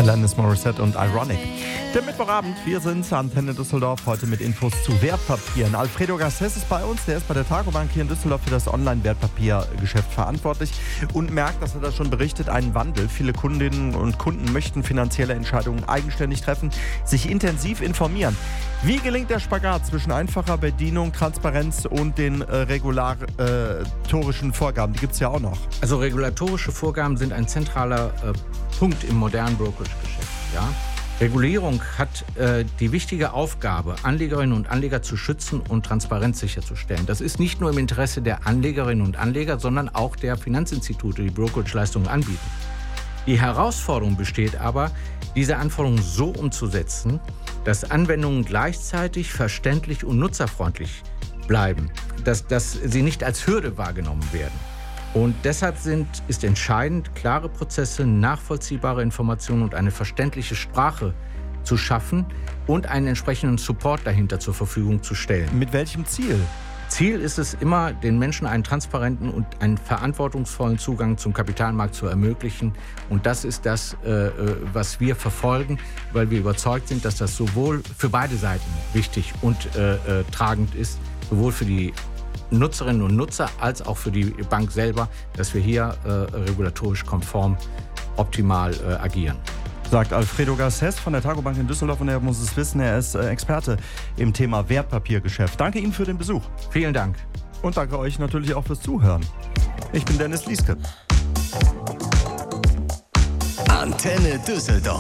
Alanis Morissette und Ironic. Der Mittwochabend, wir sind Antenne Düsseldorf, heute mit Infos zu Wertpapieren. Alfredo Garcés ist bei uns, der ist bei der Targobank hier in Düsseldorf für das Online-Wertpapiergeschäft verantwortlich und merkt, dass er da schon berichtet, einen Wandel. Viele Kundinnen und Kunden möchten finanzielle Entscheidungen eigenständig treffen, sich intensiv informieren. Wie gelingt der Spagat zwischen einfacher Bedienung, Transparenz und den regulatorischen Vorgaben? Die gibt es ja auch noch. Also regulatorische Vorgaben sind ein zentraler Punkt im modernen Brokerage-Geschäft. Ja? Regulierung hat die wichtige Aufgabe, Anlegerinnen und Anleger zu schützen und Transparenz sicherzustellen. Das ist nicht nur im Interesse der Anlegerinnen und Anleger, sondern auch der Finanzinstitute, die Brokerage-Leistungen anbieten. Die Herausforderung besteht aber, diese Anforderungen so umzusetzen, dass Anwendungen gleichzeitig verständlich und nutzerfreundlich bleiben, dass sie nicht als Hürde wahrgenommen werden. Und deshalb ist entscheidend, klare Prozesse, nachvollziehbare Informationen und eine verständliche Sprache zu schaffen und einen entsprechenden Support dahinter zur Verfügung zu stellen. Mit welchem Ziel? Ziel ist es immer, den Menschen einen transparenten und einen verantwortungsvollen Zugang zum Kapitalmarkt zu ermöglichen. Und das ist das, was wir verfolgen, weil wir überzeugt sind, dass das sowohl für beide Seiten wichtig und tragend ist, sowohl für die Nutzerinnen und Nutzer als auch für die Bank selber, dass wir hier regulatorisch konform optimal agieren. Sagt Alfredo Garcés von der Targobank in Düsseldorf und er muss es wissen, er ist Experte im Thema Wertpapiergeschäft. Danke Ihnen für den Besuch. Vielen Dank. Und danke euch natürlich auch fürs Zuhören. Ich bin Dennis Lieske. Antenne Düsseldorf.